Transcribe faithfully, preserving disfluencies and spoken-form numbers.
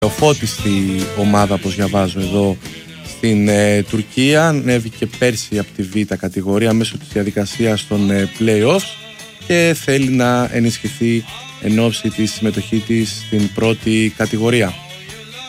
Φώτιστη ομάδα, όπως διαβάζω εδώ, στην ε, Τουρκία. Ανέβηκε πέρσι από τη Β' κατηγορία μέσω της διαδικασίας των ε, play-offs και θέλει να ενισχυθεί εν ώψη της συμμετοχή της στην πρώτη κατηγορία.